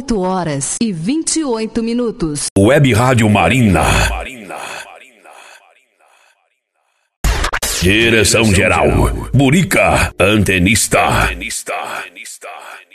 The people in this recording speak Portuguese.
8h28. Web Rádio Marina. Direção geral, Burica, antenista.